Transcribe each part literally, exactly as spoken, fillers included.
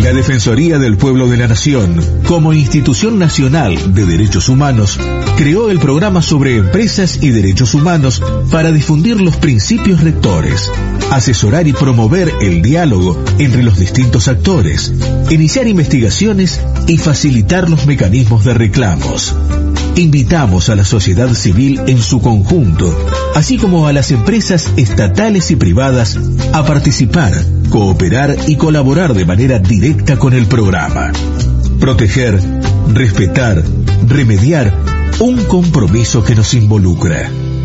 La Defensoría del Pueblo de la Nación, como institución nacional de derechos humanos, creó el programa sobre empresas y derechos humanos para difundir los principios rectores, asesorar y promover el diálogo entre los distintos actores, iniciar investigaciones y facilitar los mecanismos de reclamos. Invitamos a la sociedad civil en su conjunto, así como a las empresas estatales y privadas, a participar, cooperar y colaborar de manera directa con el programa. Proteger, respetar, remediar, un compromiso que nos involucra.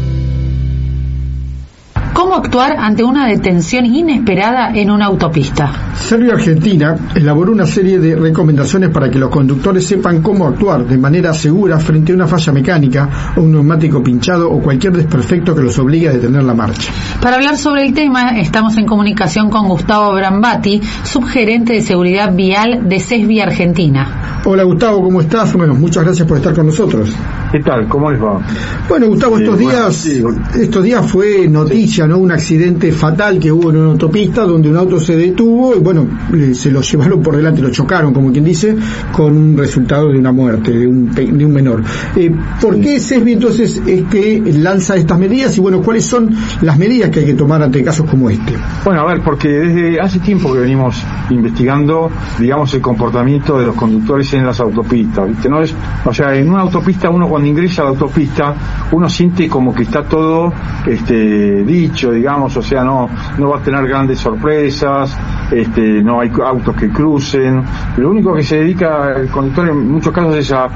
¿Cómo actuar ante una detención inesperada en una autopista? Servio Argentina elaboró una serie de recomendaciones para que los conductores sepan cómo actuar de manera segura frente a una falla mecánica, o un neumático pinchado o cualquier desperfecto que los obligue a detener la marcha. Para hablar sobre el tema, estamos en comunicación con Gustavo Brambati, subgerente de seguridad vial de Sesvi Argentina. Hola Gustavo, ¿cómo estás? Bueno, muchas gracias por estar con nosotros. ¿Qué tal? ¿Cómo les va? Bueno, Gustavo, estos sí, días bueno, sí. estos días fue noticia, sí. ¿no? Un accidente fatal que hubo en una autopista donde un auto se detuvo y bueno, se lo llevaron por delante, lo chocaron, como quien dice, con un resultado de una muerte de un, de un menor. Eh, ¿Por qué Sesvi entonces es que lanza estas medidas y bueno, cuáles son las medidas que hay que tomar ante casos como este? Bueno, a ver, porque desde hace tiempo que venimos investigando, digamos, el comportamiento de los conductores en las autopistas, ¿viste? No es, o sea, en una autopista uno cuando ingresa a la autopista uno siente como que está todo este dicho, digamos, o sea, no no va a tener grandes sorpresas, este no hay autos que crucen, lo único que se dedica el conductor en muchos casos es a,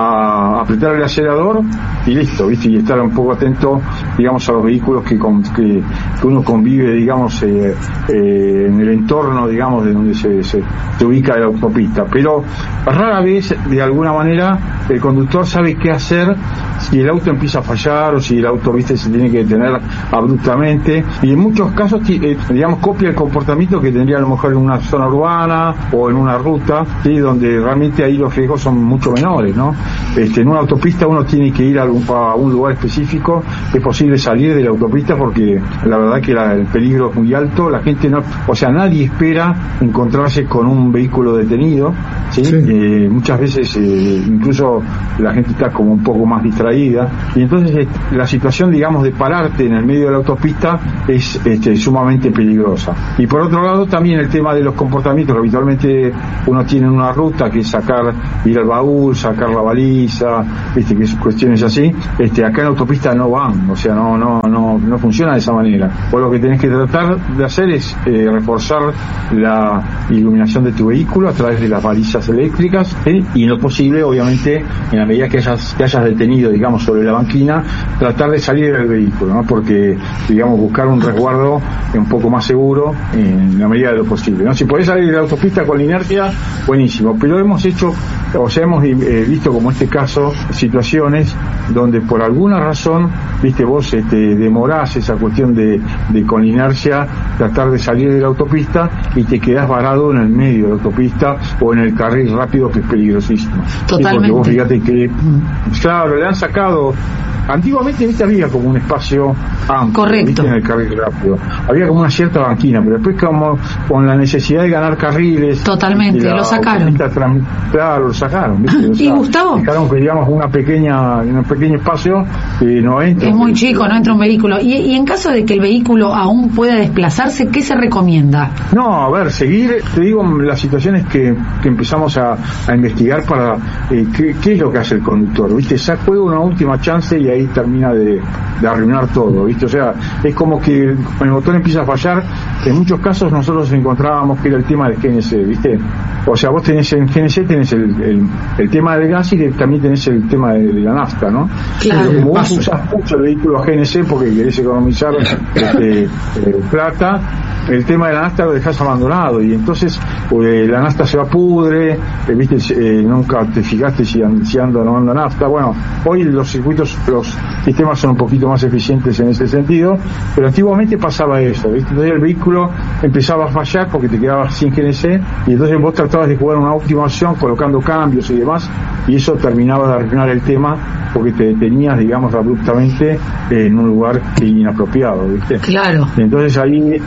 a apretar el acelerador y listo, ¿viste? Y estar un poco atento, digamos, a los vehículos que con, que, que uno convive, digamos, eh, eh, en el entorno, digamos, de donde se, se, se ubica la autopista, pero rara vez, de alguna manera, el conductor sabe qué hacer si el auto empieza a fallar o si el auto, viste, se tiene que detener abruptamente, y en muchos casos, eh, digamos, copia el comportamiento que tendría a lo mejor en una zona urbana o en una ruta, ¿sí? Donde realmente ahí los riesgos son mucho menores, ¿no? Este, en una autopista uno tiene que ir a un, a un lugar específico, es posible salir de la autopista porque la verdad que la, el peligro es muy alto, la gente no, o sea, nadie espera encontrarse con un vehículo detenido, ¿sí? Sí. Eh, muchas veces eh, incluso la gente está como un poco más distraída y entonces eh, la situación, digamos, de pararte en el medio de la autopista es este, sumamente peligrosa. Y por otro lado también el tema de los comportamientos que habitualmente uno tiene en una ruta, que es sacar, ir al baúl, sacar la baliza, viste, que es cuestiones así, este, acá en la autopista no van, o sea, no no no no funciona de esa manera. Vos lo que tenés que tratar de hacer es eh, reforzar la iluminación de tu vehículo a través de las balizas eléctricas, ¿sí? Y en lo posible, obviamente, en la medida que hayas, que hayas detenido, digamos, sobre la banquina, tratar de salir del vehículo, ¿no? Porque, digamos, buscar un resguardo un poco más seguro en la medida de lo posible, ¿no? Si podés salir de la autopista con la inercia, buenísimo, pero hemos hecho, o sea, hemos eh, visto como este caso, situaciones donde por alguna razón, viste, vos este, demorás esa cuestión de, de con inercia tratar de salir de la autopista y te quedás varado en el medio de la autopista o en el carril rápido, que es peligrosísimo. Totalmente. Sí, porque vos fíjate que, claro, le han sacado, antiguamente, viste, había como un espacio amplio, correcto, viste, en el carril rápido, había como una cierta banquina, pero después como con la necesidad de ganar carriles, totalmente, lo sacaron. Claro, lo sacaron, ¿viste? O sea, ¿y Gustavo? Dejaron que, digamos, una pequeña, un pequeño espacio que no entra. Es muy chico, no entra un vehículo. Y, y en caso de que el vehículo aún pueda desplazarse, ¿qué se recomienda? No, a ver, seguir, te digo, las situaciones que, que empezamos a, a investigar para eh, qué, qué es lo que hace el conductor, ¿viste? Esa juega una última chance y ahí termina de, de arruinar todo, ¿viste? O sea, es como que el motor empieza a fallar. En muchos casos nosotros encontrábamos que era el tema del G N C, ¿viste? O sea, vos tenés en G N C tenés el, el, el tema del gas y también tenés el tema de, de la nafta, ¿no? Claro. Pero como vos usás mucho el vehículo a G N C porque querés economizar este, eh, plata, el tema de la nafta lo dejás abandonado y entonces eh, la nafta se va pudre, eh, viste, eh, nunca te fijaste si, and, si anda o no anda nafta. Bueno, hoy los circuitos, los sistemas son un poquito más eficientes en ese sentido, pero antiguamente pasaba eso, viste, entonces el vehículo empezaba a fallar porque te quedabas sin G N C y entonces vos tratabas de jugar una óptima opción colocando cambios y demás y eso terminaba de arruinar el tema porque te detenías, digamos, abruptamente en un lugar inapropiado, ¿viste? Claro. Entonces ahí era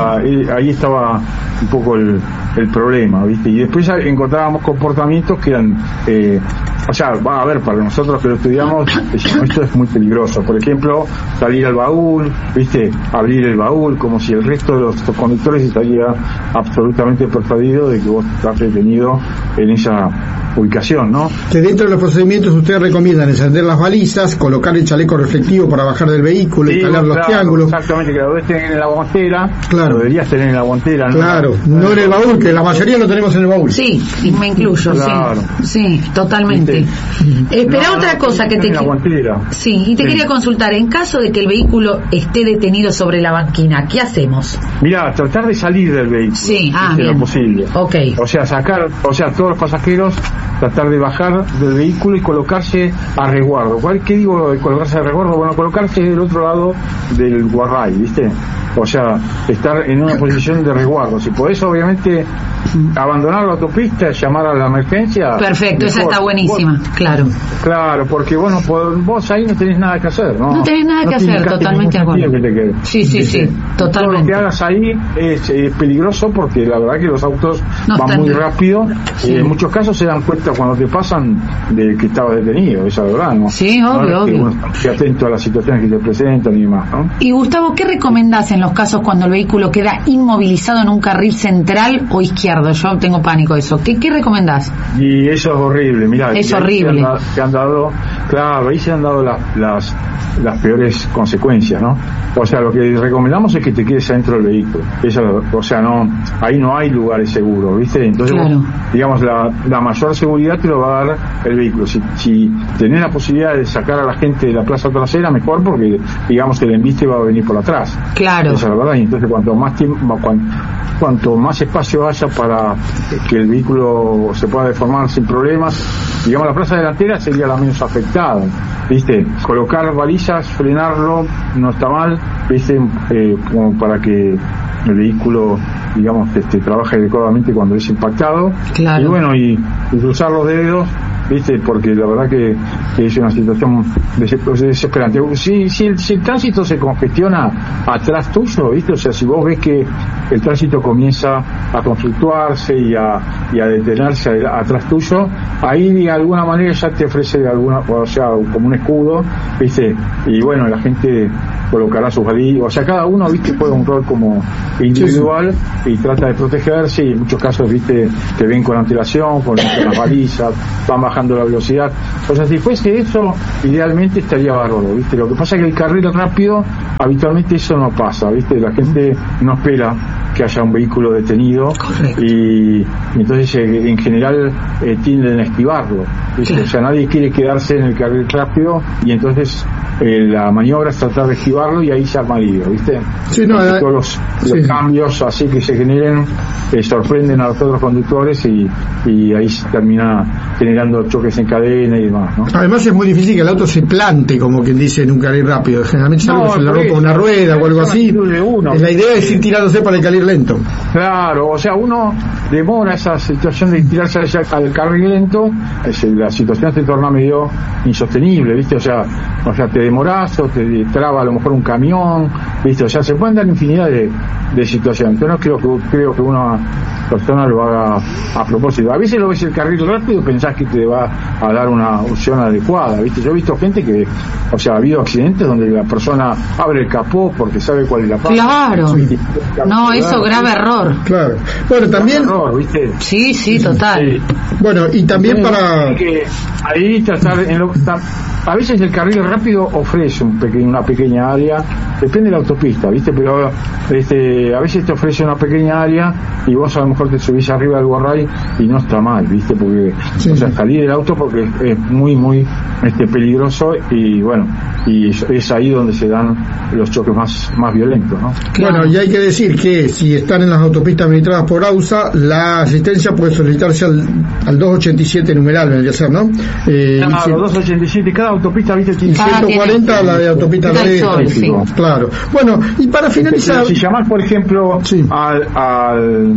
sea, eh, ahí estaba un poco el, el problema, ¿viste? Y después encontrábamos comportamientos que eran, eh, o sea, va a ver, para nosotros que lo estudiamos, decimos, esto es muy peligroso. Por ejemplo, salir al baúl, ¿viste? Abrir el baúl, como si el resto de los conductores estaría absolutamente persuadido de que vos estás detenido en esa ubicación, ¿no? Que dentro de los procedimientos ustedes recomiendan encender las balizas, colocar el chaleco reflectivo para bajar del vehículo, sí, instalar claro, los triángulos. Exactamente, que lo debes tener en la guantera, claro. Lo deberías tener en la guantera, ¿no? Claro, no en el baúl, que la mayoría lo tenemos en el baúl. Sí, y me incluyo, claro. sí, sí, totalmente. ¿Viste? Espera, no, otra no, cosa que te... En la guantera. Sí, y te sí. quería consultar, en caso de que el vehículo esté detenido sobre la banquina, ¿qué hacemos? Mirá, tratar de salir del vehículo. Sí, ah, bien. Lo posible. Okay. O sea, sacar, o sea, todos los pasajeros, tratar de bajar del vehículo y colocarse a resguardo. ¿Qué digo de colocarse a resguardo? Bueno, colocarse del otro lado del guarray, ¿viste? O sea, estar en una posición de resguardo. Si podés, obviamente, abandonar la autopista, llamar a la emergencia. Perfecto, mejor. Esa está buenísima, vos, claro. Claro, porque bueno, vos ahí no tenés nada que hacer, ¿no? No tenés nada no que hacer, totalmente de acuerdo. Sí, sí, sí, sí, totalmente. Todo lo que hagas ahí es, es peligroso porque la verdad que los autos no van muy rápido sí. y en muchos casos se dan cuenta cuando te pasan de que estabas detenido, esa verdad, ¿no? Sí, obvio, no obvio. Uno esté atento a las situaciones que se presentan y demás, ¿no? Y Gustavo, ¿qué recomendás en los casos cuando el vehículo queda inmovilizado en un carril central o izquierdo? Yo tengo pánico de eso. ¿Qué, qué recomendás? Y eso es horrible, mirá. Es horrible. Se han, se han dado, claro, ahí se han dado las, las, las peores consecuencias, ¿no? O sea, lo que recomendamos es que te quedes adentro del vehículo. Eso, o sea, no, ahí no hay lugares seguros, ¿viste? Entonces, claro. digamos, la, la mayor seguridad te lo va a dar el vehículo. Si, si tenés la posibilidad de sacar a la gente de la plaza trasera, mejor, porque, digamos, que el embiste va a venir por atrás. Claro. Esa es la verdad. Y entonces, cuanto más tiempo, cuanto, cuanto más espacio haya para que el vehículo se pueda deformar sin problemas, digamos, la plaza delantera sería la menos afectada, ¿viste? Colocar balizas, frenarlo, no está mal, ¿viste? Eh, como para que el vehículo, digamos, este, trabaje adecuadamente cuando es impactado. Claro. Y bueno, y, y cruzar los dedos, ¿viste? Porque la verdad que, que es una situación desesperante. Si, si, el, si el tránsito se congestiona atrás tuyo, ¿viste? O sea, si vos ves que el tránsito comienza a conflictuarse y a, y a detenerse atrás tuyo, ahí de alguna manera ya te ofrece alguna, o sea, como un escudo, ¿viste? Y bueno, la gente colocará sus balizas, o sea, cada uno, ¿viste? Juega un rol como individual y trata de protegerse, y en muchos casos, ¿viste? Te ven con antelación, con las balizas, van bajando la velocidad. O sea, si fuese eso, idealmente estaría bárbaro, ¿viste? Lo que pasa es que el carril rápido, habitualmente eso no pasa, ¿viste? La gente no espera que haya un vehículo detenido. Correcto. Y entonces eh, en general eh, tienden a esquivarlo, ¿viste? Claro. O sea, nadie quiere quedarse en el carril rápido, y entonces eh, la maniobra es tratar de esquivarlo, y ahí se arma lío, ¿viste? Sí, no, eh, todos los, sí. los cambios así que se generen eh, sorprenden a los otros conductores, y, y ahí se termina generando choques en cadena y demás, ¿no? Además es muy difícil que el auto se plante, como quien dice, en un carril rápido. Generalmente no, algo se le rompa una rueda o algo así. Uno. La idea es ir tirándose para el carril lento. Claro, o sea, uno demora esa situación de tirarse al carril lento, es, la situación se torna medio insostenible, ¿viste? O sea, o sea, te demorás o te traba a lo mejor un camión, ¿viste? O sea, se pueden dar infinidad de, de situaciones. Entonces no creo que, creo que una persona lo haga a propósito. A veces lo ves el carril rápido y pensás que te va a dar una opción adecuada, ¿viste? Yo he visto gente que, o sea, ha habido accidentes donde la persona abre el capó porque sabe cuál es la parte. Claro. No, eso grave error. Claro. Bueno, también. Error, ¿viste? Sí, sí, total. Sí. Bueno, y también Entonces, para. Que ahí tratar en lo, a veces el carril rápido ofrece un pequeño, una pequeña área, depende de la autopista, ¿viste? Pero este, a veces te ofrece una pequeña área y vos a lo mejor te subís arriba del guarray y no está mal, ¿viste? Porque, sí. O sea, salir del auto porque es, es muy, muy este, peligroso, y bueno, y es, es ahí donde se dan los choques más, más violentos, ¿no? Bueno, y hay que decir que si están en las autopistas administradas por AUSA, la asistencia puede solicitarse al, al doscientos ochenta y siete numeral, vendría a ser, ¿no? Eh, claro, si, doscientos ochenta y siete, cada autopista, ¿viste? Y ciento cuarenta la de autopista del sí. Claro. Bueno, y para finalizar. Si llamás, por ejemplo, sí. al, al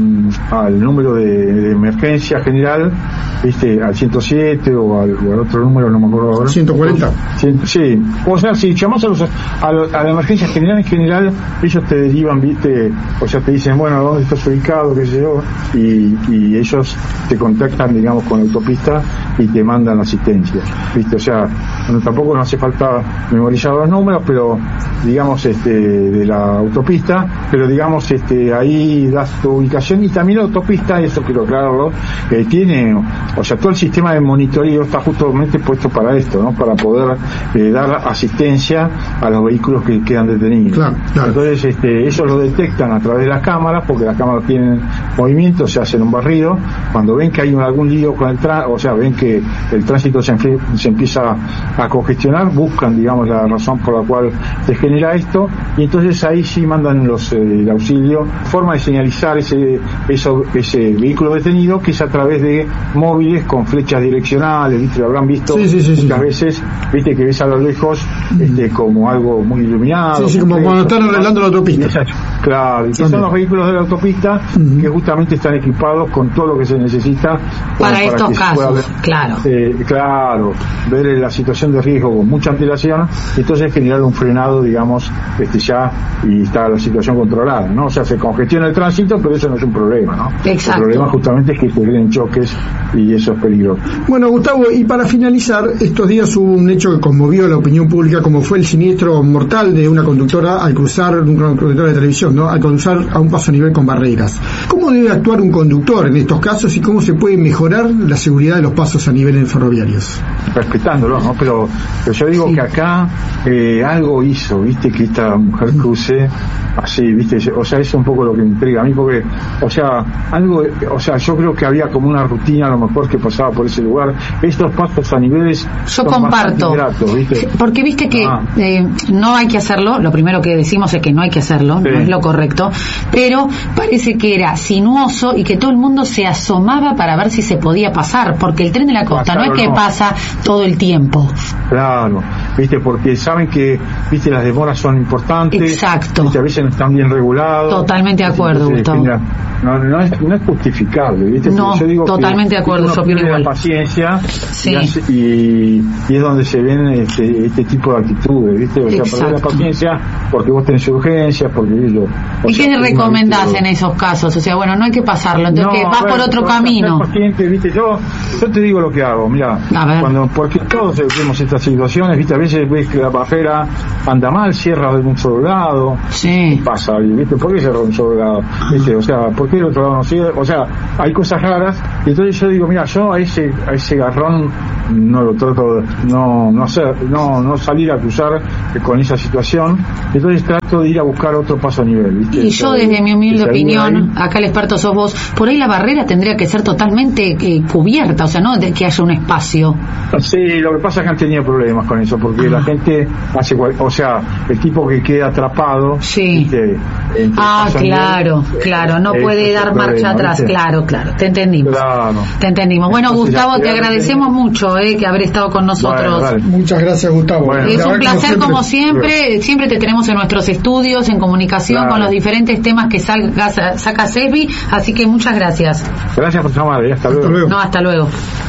al número de, de emergencia general, viste, al ciento siete o al, o al otro número, no me acuerdo ahora. ciento cuarenta. Sí, o sea, si llamás a, los, a, lo, a la emergencia general, en general, ellos te derivan, viste, o sea, te dicen, bueno, ¿dónde estás ubicado? Qué sé yo, y, y ellos te contactan, digamos, con la autopista y te mandan asistencia, viste, o sea, no, tampoco no hace falta memorizar los números, pero, digamos, este, de la autopista, pero, digamos, este, ahí das tu ubicación, y también la autopista, eso quiero aclararlo, eh, tiene, o sea, todo el sistema de monitoreo está justamente puesto para esto, ¿no? Para poder eh, dar asistencia a los vehículos que quedan detenidos. Claro, claro. Entonces, este, ellos lo detectan a través de las cámaras, porque las cámaras tienen movimiento, se hacen un barrido. Cuando ven que hay algún lío con el tránsito, o sea, ven que el tránsito se, se empieza a congestionar, buscan, digamos, la razón por la cual se genera esto, y entonces ahí sí mandan los, eh, el auxilio. Forma de señalizar ese, eso, ese vehículo detenido, que es a través de móviles con flechas direccionales, ¿viste? Lo habrán visto sí, sí, sí, muchas sí. veces, viste, que ves a lo lejos este, como algo muy iluminado. Sí, sí, como cuando están arreglando la autopista. Exacto. Claro, y que son los vehículos de la autopista uh-huh. que justamente están equipados con todo lo que se necesita para, para estos que casos, ver, claro. Eh, claro, ver la situación de riesgo con mucha antelación, entonces generar un frenado, digamos, este ya, y está la situación controlada, ¿no? O sea, se congestiona el tránsito, pero eso no es un problema, ¿no? Exacto. El problema justamente es que se den choques y eso es peligroso. Bueno, Gustavo, y para finalizar, estos días hubo un hecho que conmovió a la opinión pública, como fue el siniestro mortal de una conductora al cruzar, una conductora de televisión, ¿no? Al cruzar a un paso a nivel con barreras. ¿Cómo debe actuar un conductor en estos casos y cómo se puede mejorar la seguridad de los pasos a nivel ferroviarios? Respetándolo, ¿no? Pero, pero yo digo sí. que acá eh, algo hizo, viste, que esta mujer cruce así, viste, o sea, es un poco lo que me intriga a mí, porque, o sea, algo, o sea, yo creo que había como una rutina a lo mejor que pasaba por ese lugar. Estos pasos a niveles yo comparto gratos, ¿viste? Porque viste que ah. eh, no hay que hacerlo, lo primero que decimos es que no hay que hacerlo, sí. no es lo correcto, pero parece que era sinuoso y que todo el mundo se asomaba para ver si se podía pasar, porque el tren de la costa no es que no. pasa todo el tiempo. Claro, viste, porque saben que, viste, las demoras son importantes. Exacto. Viste, a veces no están bien regulados. Totalmente de acuerdo, Entonces, Gustavo. Mira, no, no, es, no es justificable, viste. No, yo digo totalmente que de acuerdo, yo opino igual. La paciencia sí. y, hace, y, y es donde se ven este, este tipo de actitudes, viste. O sea, perder la paciencia porque vos tenés urgencias, porque ellos. ¿Y qué recomendás en esos casos? O sea, bueno, no hay que pasarlo, entonces no, que vas bueno, por otro camino. Paciente, viste, yo, yo te digo lo que hago, mira, cuando, porque todos vemos estas situaciones, viste, a veces ves que la bajera anda mal, cierra de un solo lado, sí. ¿qué pasa? ¿Viste? ¿Por qué cierra de un solo lado? ¿Viste? O sea, ¿por qué el otro lado no cierra? O sea, hay cosas raras, y entonces yo digo, mira, yo a ese, a ese garrón no lo trato de, no, no hacer, no, no salir a cruzar con esa situación, entonces trato de ir a buscar otro paso a nivel, ¿viste? Y yo, desde mi humilde opinión, acá el experto sos vos, por ahí la barrera tendría que ser totalmente eh, cubierta, o sea, no de que haya un espacio. Sí, lo que pasa es que han tenido problemas con eso, porque ah. la gente hace, o sea, el tipo que queda atrapado, sí. ¿viste? Ah, claro, nivel, claro, no eh, puede dar marcha problema, atrás, ¿viste? Claro, claro, te entendimos. Claro. Te entendimos. Bueno, Entonces, Gustavo, te agradecemos tenía... mucho eh, que haber estado con nosotros. Bueno, vale. Muchas gracias, Gustavo. Bueno, es un placer, como siempre, como siempre, siempre te tenemos en nuestros estudios, en comunicación claro. con los diferentes temas que salga, saca SESBI, así que muchas gracias. Gracias por llamar, hasta, hasta luego. luego. No, hasta luego.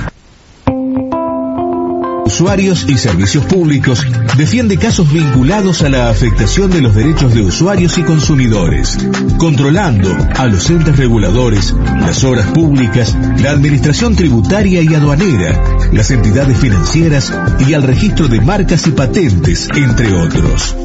Usuarios y Servicios Públicos defiende casos vinculados a la afectación de los derechos de usuarios y consumidores, controlando a los entes reguladores, las obras públicas, la administración tributaria y aduanera, las entidades financieras y al registro de marcas y patentes, entre otros.